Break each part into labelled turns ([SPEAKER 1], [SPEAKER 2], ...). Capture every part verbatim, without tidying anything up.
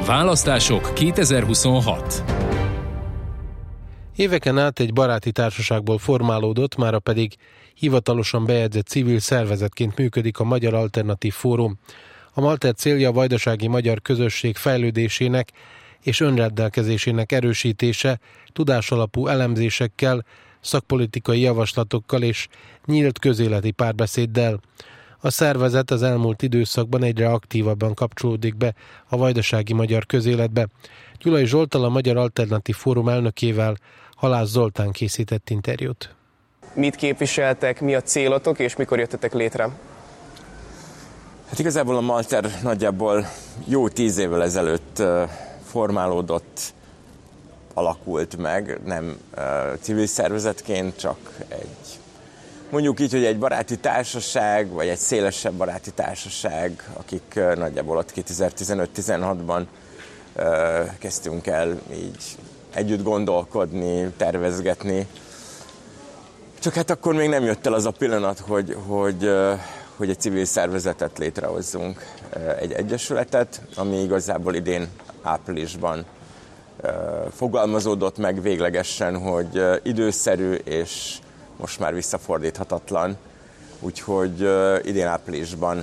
[SPEAKER 1] Választások kétezer-huszonhat.
[SPEAKER 2] Éveken át egy baráti társaságból formálódott, mára pedig hivatalosan bejegyzett civil szervezetként működik a Magyar Alternatív Fórum. A Malter célja a vajdasági magyar közösség fejlődésének és önrendelkezésének erősítése, tudásalapú elemzésekkel, szakpolitikai javaslatokkal és nyílt közéleti párbeszéddel. A szervezet az elmúlt időszakban egyre aktívabban kapcsolódik be a vajdasági magyar közéletbe. Gyulai Zsolttal, a Magyar Alternatív Fórum elnökével Halász Zoltán készített interjút.
[SPEAKER 3] Mit képviseltek, mi a célotok és mikor jöttetek létre?
[SPEAKER 4] Hát igazából a Malter nagyjából jó tíz évvel ezelőtt formálódott, alakult meg, nem uh, civil szervezetként, csak egy, mondjuk így, hogy egy baráti társaság, vagy egy szélesebb baráti társaság, akik uh, nagyjából ott kétezer-tizenöt-tizenhatban uh, kezdtünk el így együtt gondolkodni, tervezgetni. Csak hát akkor még nem jött el az a pillanat, hogy, hogy, uh, hogy egy civil szervezetet létrehozzunk, uh, egy egyesületet, ami igazából idén áprilisban fogalmazódott meg véglegesen, hogy időszerű és most már visszafordíthatatlan. Úgyhogy idén áprilisban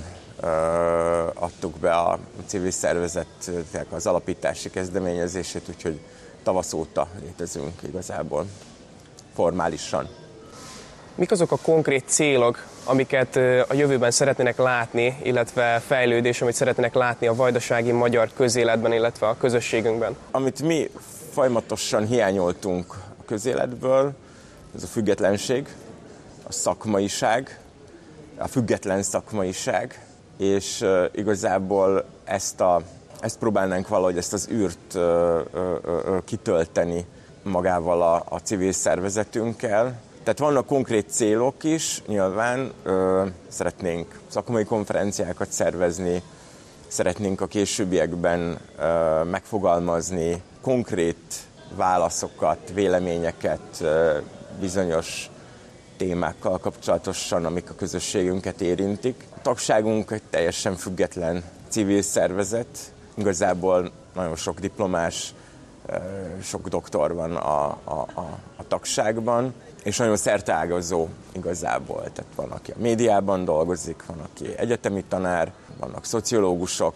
[SPEAKER 4] adtuk be a civil szervezetnek az alapítási kezdeményezését, úgyhogy tavasz óta létezünk igazából formálisan.
[SPEAKER 3] Mik azok a konkrét célok, amiket a jövőben szeretnének látni, illetve fejlődés, amit szeretnének látni a vajdasági magyar közéletben, illetve a közösségünkben?
[SPEAKER 4] Amit mi folyamatosan hiányoltunk a közéletből, ez a függetlenség, a szakmaiság, a független szakmaiság, és uh, igazából ezt, a, ezt próbálnánk valahogy, ezt az űrt uh, uh, uh, kitölteni magával a, a civil szervezetünkkel. Tehát vannak konkrét célok is, nyilván ö, szeretnénk szakmai konferenciákat szervezni, szeretnénk a későbbiekben ö, megfogalmazni konkrét válaszokat, véleményeket ö, bizonyos témákkal kapcsolatosan, amik a közösségünket érintik. A tagságunk egy teljesen független civil szervezet, igazából nagyon sok diplomás, ö, sok doktor van a, a, a, a tagságban, és nagyon szerteágazó igazából. Tehát van, aki a médiában dolgozik, van, aki egyetemi tanár, vannak szociológusok.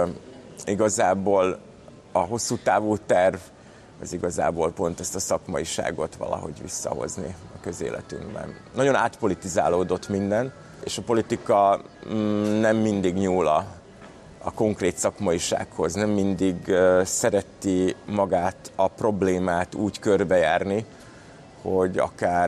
[SPEAKER 4] Igazából a hosszú távú terv, az igazából pont ezt a szakmaiságot valahogy visszahozni a közéletünkben. Nagyon átpolitizálódott minden, és a politika nem mindig nyúl a, a konkrét szakmaisághoz, nem mindig szereti magát, a problémát úgy körbejárni, hogy akár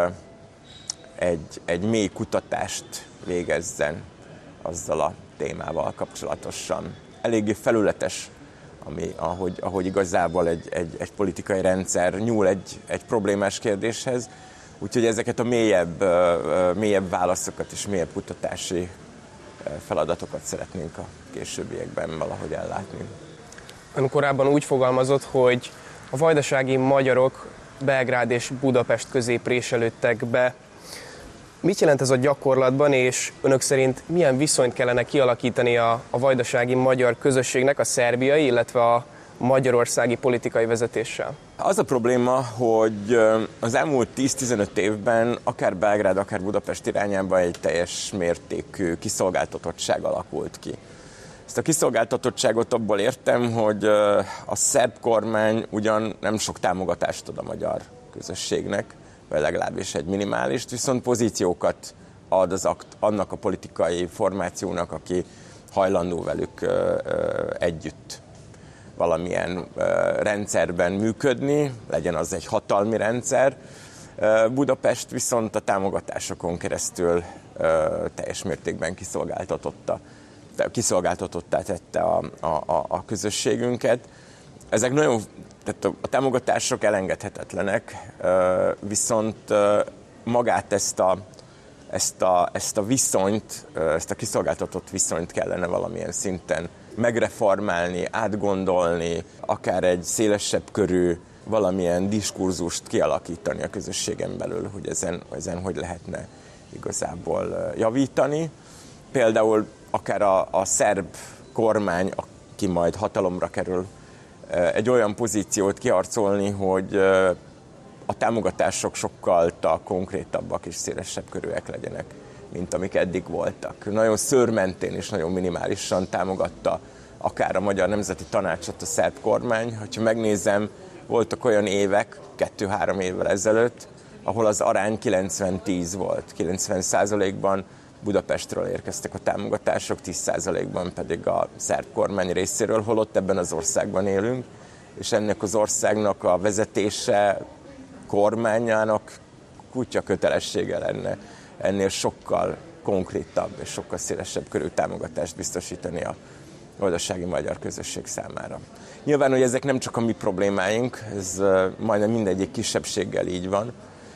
[SPEAKER 4] egy, egy mély kutatást végezzen azzal a témával kapcsolatosan. Eléggé felületes, ami, ahogy, ahogy igazából egy, egy, egy politikai rendszer nyúl egy, egy problémás kérdéshez, úgyhogy ezeket a mélyebb, mélyebb válaszokat és mélyebb kutatási feladatokat szeretnénk a későbbiekben valahogy ellátni.
[SPEAKER 3] Ön korábban úgy fogalmazott, hogy a vajdasági magyarok Belgrád és Budapest közé préselődtek be. Mit jelent ez a gyakorlatban, és önök szerint milyen viszonyt kellene kialakítani a, a vajdasági magyar közösségnek a szerbiai, illetve a magyarországi politikai vezetéssel?
[SPEAKER 4] Az a probléma, hogy az elmúlt tíz-tizenöt évben akár Belgrád, akár Budapest irányában egy teljes mértékű kiszolgáltatottság alakult ki. Ezt a kiszolgáltatottságot abból értem, hogy a szerb kormány ugyan nem sok támogatást ad a magyar közösségnek, vagy legalábbis egy minimálist, viszont pozíciókat ad az akt, annak a politikai formációnak, aki hajlandó velük együtt valamilyen rendszerben működni, legyen az egy hatalmi rendszer. Budapest viszont a támogatásokon keresztül teljes mértékben kiszolgáltatotta. kiszolgáltatottá tette a, a, a közösségünket. Ezek nagyon, tehát a támogatások elengedhetetlenek, viszont magát ezt a, ezt a, ezt a viszonyt, ezt a kiszolgáltatott viszonyt kellene valamilyen szinten megreformálni, átgondolni, akár egy szélesebb körű valamilyen diskurzust kialakítani a közösségen belül, hogy ezen, ezen hogy lehetne igazából javítani. Például akár a, a szerb kormány ki majd hatalomra kerül, egy olyan pozíciót kiharcolni, hogy a támogatások sokkal konkrétabbak és szélesebb körűek legyenek, mint amik eddig voltak. Nagyon szőrmentén és nagyon minimálisan támogatta akár a Magyar Nemzeti Tanácsot a szerb kormány. Ha megnézem, voltak olyan évek, kettő-három évvel ezelőtt, ahol az arány kilencven tíz volt. kilencven százalékban Budapestről érkeztek a támogatások, tíz százalékban pedig a szerb kormány részéről, holott ebben az országban élünk, és ennek az országnak a vezetése, kormányának kutya kötelessége lenne ennél sokkal konkrétabb és sokkal szélesebb körű támogatást biztosítani a vajdasági magyar közösség számára. Nyilván, hogy ezek nem csak a mi problémáink, ez majdnem mindegyik kisebbséggel így van,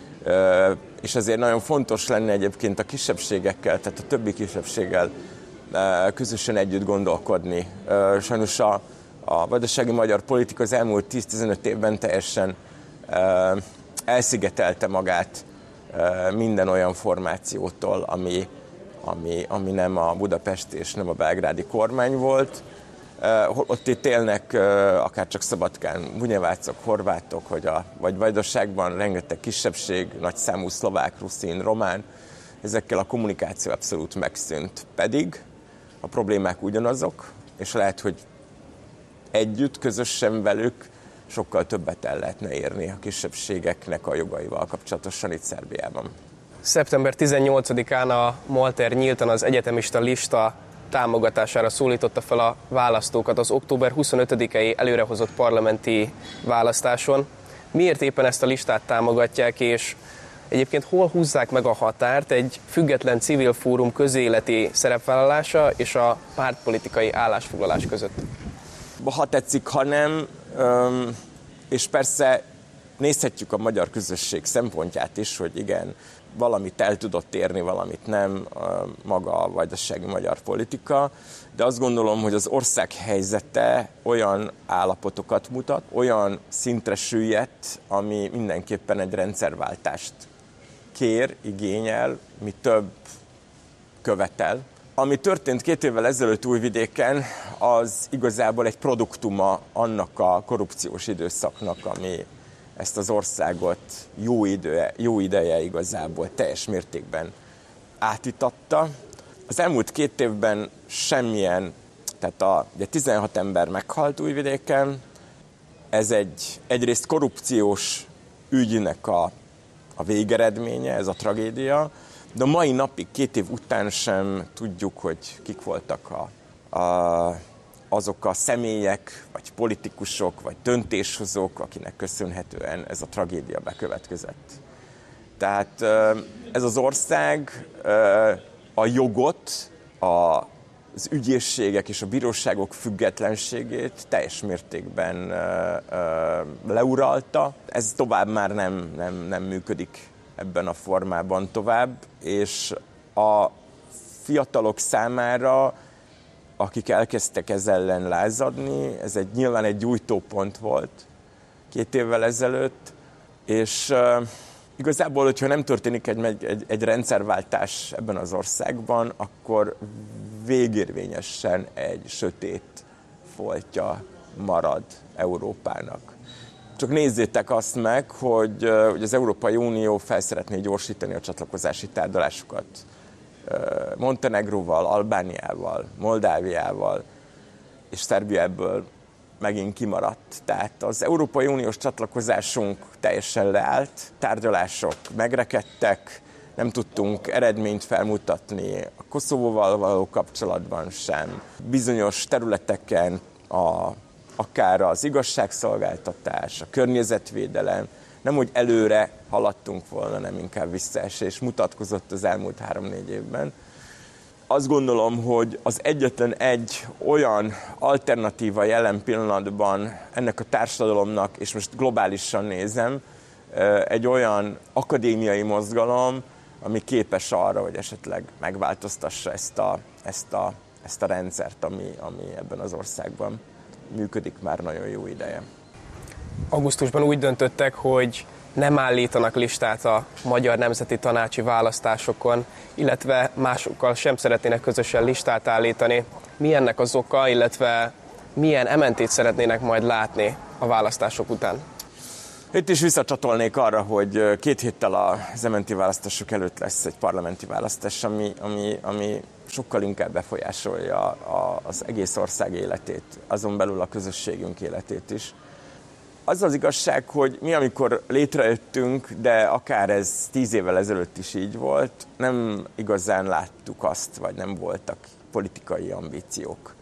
[SPEAKER 4] és ezért nagyon fontos lenne egyébként a kisebbségekkel, tehát a többi kisebbséggel közösen együtt gondolkodni. Sajnos a, a vajdasági magyar politika az elmúlt tíz-tizenöt évben teljesen elszigetelte magát minden olyan formációtól, ami, ami, ami nem a budapesti és nem a belgrádi kormány volt. Ott itt élnek akár csak Szabadkán bunyevácok, horvátok, vagy, a, vagy Vajdaságban rengeteg kisebbség, nagyszámú szlovák, ruszin, román. Ezekkel a kommunikáció abszolút megszűnt. Pedig a problémák ugyanazok, és lehet, hogy együtt, közösen velük sokkal többet el lehetne érni a kisebbségeknek a jogaival kapcsolatosan itt Szerbiában.
[SPEAKER 3] szeptember tizennyolcadikán a Malter nyíltan az egyetemista lista támogatására szólította fel a választókat az október huszonötödikei előrehozott parlamenti választáson. Miért éppen ezt a listát támogatják, és egyébként hol húzzák meg a határt egy független civil fórum közéleti szerepvállalása és a pártpolitikai állásfoglalás között?
[SPEAKER 4] Ha tetszik, ha nem, és persze nézhetjük a magyar közösség szempontját is, hogy igen, valamit el tudott érni, valamit nem, maga a vajdasági magyar politika, de azt gondolom, hogy az ország helyzete olyan állapotokat mutat, olyan szintre süllyedt, ami mindenképpen egy rendszerváltást kér, igényel, mi több követel. Ami történt két évvel ezelőtt Újvidéken, az igazából egy produktuma annak a korrupciós időszaknak, ami ezt az országot jó ideje, jó ideje igazából teljes mértékben átitatta. Az elmúlt két évben semmilyen, tehát a, ugye tizenhat ember meghalt Újvidéken, ez egy egyrészt korrupciós ügynek a, a végeredménye, ez a tragédia, de a mai napig, két év után sem tudjuk, hogy kik voltak a, a, azok a személyek, vagy politikusok, vagy döntéshozók, akinek köszönhetően ez a tragédia bekövetkezett. Tehát ez az ország a jogot, az ügyészségek és a bíróságok függetlenségét teljes mértékben leuralta. Ez tovább már nem, nem, nem működik ebben a formában tovább, és a fiatalok számára, akik elkezdtek ez ellen lázadni, ez egy, nyilván egy gyújtópont volt két évvel ezelőtt, és uh, igazából, hogyha nem történik egy, egy, egy rendszerváltás ebben az országban, akkor végérvényesen egy sötét foltja marad Európának. Csak nézzétek azt meg, hogy, uh, hogy az Európai Unió fel szeretné gyorsítani a csatlakozási tárgyalásokat Montenegróval, Albániával, Moldáviával, és Szerbia ebből megint kimaradt. Tehát az Európai Uniós csatlakozásunk teljesen leállt, tárgyalások megrekedtek, nem tudtunk eredményt felmutatni a Koszovóval való kapcsolatban sem. Bizonyos területeken a, akár az igazságszolgáltatás, a környezetvédelem, nem hogy előre haladtunk volna, nem inkább visszaesés mutatkozott az elmúlt három-négy évben. Azt gondolom, hogy az egyetlen egy olyan alternatíva jelen pillanatban ennek a társadalomnak, és most globálisan nézem, egy olyan akadémiai mozgalom, ami képes arra, hogy esetleg megváltoztassa ezt a, ezt a, ezt a rendszert, ami, ami ebben az országban működik már nagyon jó ideje.
[SPEAKER 3] Augusztusban úgy döntöttek, hogy nem állítanak listát a Magyar Nemzeti Tanácsi választásokon, illetve másokkal sem szeretnének közösen listát állítani. Mi ennek az oka, illetve milyen em en té-t szeretnének majd látni a választások után?
[SPEAKER 4] Itt is visszacsatolnék arra, hogy két héttel az em en té választások előtt lesz egy parlamenti választás, ami, ami, ami sokkal inkább befolyásolja a, az egész ország életét, azon belül a közösségünk életét is. Az az igazság, hogy mi, amikor létrejöttünk, de akár ez tíz évvel ezelőtt is így volt, nem igazán láttuk azt, vagy nem voltak politikai ambíciók.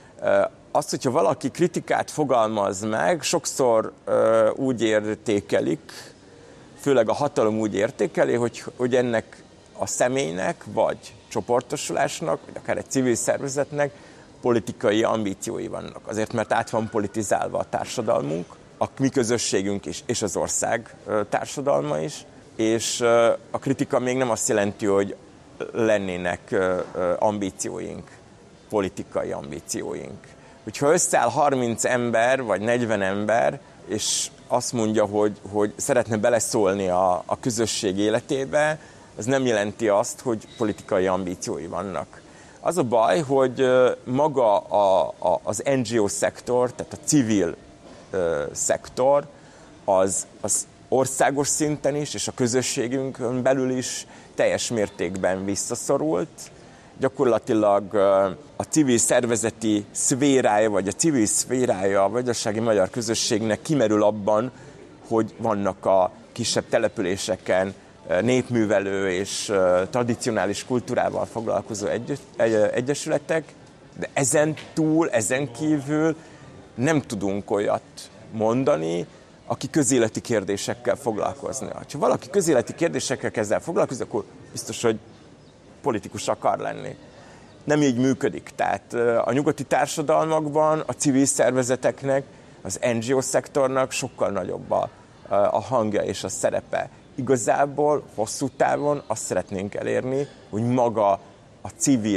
[SPEAKER 4] Azt, hogyha valaki kritikát fogalmaz meg, sokszor úgy értékelik, főleg a hatalom úgy értékeli, hogy, hogy ennek a személynek, vagy csoportosulásnak, vagy akár egy civil szervezetnek politikai ambíciói vannak. Azért, mert át van politizálva a társadalmunk, a mi közösségünk is, és az ország társadalma is, és a kritika még nem azt jelenti, hogy lennének ambícióink, politikai ambícióink. Hogyha összeáll harminc ember, vagy negyven ember, és azt mondja, hogy, hogy szeretne beleszólni a, a közösség életébe, ez nem jelenti azt, hogy politikai ambíciói vannak. Az a baj, hogy maga a, a, az en gé o-szektor, tehát a civil ö, szektor, az, az országos szinten is, és a közösségünkön belül is teljes mértékben visszaszorult. Gyakorlatilag a civil szervezeti szférája, vagy a civil szférája a vajdasági magyar közösségnek kimerül abban, hogy vannak a kisebb településeken népművelő és tradicionális kultúrával foglalkozó egy, egy, egyesületek, de ezen túl, ezen kívül nem tudunk olyat mondani, aki közéleti kérdésekkel foglalkozni. Ha valaki közéleti kérdésekkel kezd el foglalkozni, akkor biztos, hogy politikus akar lenni. Nem így működik. Tehát a nyugati társadalmakban a civil szervezeteknek, az en gé o-szektornak sokkal nagyobb a, a hangja és a szerepe. Igazából hosszú távon azt szeretnénk elérni, hogy maga a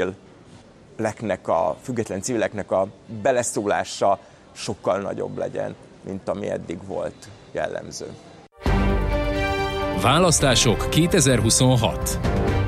[SPEAKER 4] civileknek, a független civileknek a beleszólása sokkal nagyobb legyen, mint ami eddig volt jellemző.
[SPEAKER 1] Választások kétezer-huszonhat.